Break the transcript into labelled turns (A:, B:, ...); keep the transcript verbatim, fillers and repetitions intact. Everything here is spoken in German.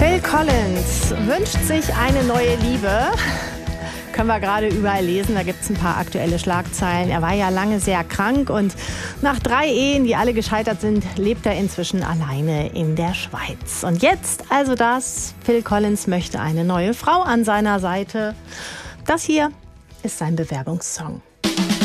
A: Phil Collins wünscht sich eine neue Liebe. Können wir gerade überall lesen, da gibt es ein paar aktuelle Schlagzeilen. Er war ja lange sehr krank und nach drei Ehen, die alle gescheitert sind, lebt er inzwischen alleine in der Schweiz. Und jetzt also das, Phil Collins möchte eine neue Frau an seiner Seite. Das hier ist sein Bewerbungssong.